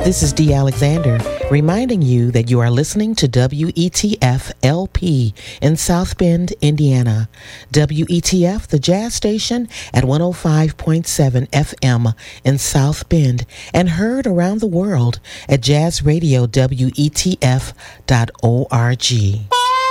This is Dee Alexander, reminding you that you are listening to WETF LP in South Bend, Indiana. WETF, the jazz station at 105.7 FM in South Bend, and heard around the world at jazzradiowetf.org.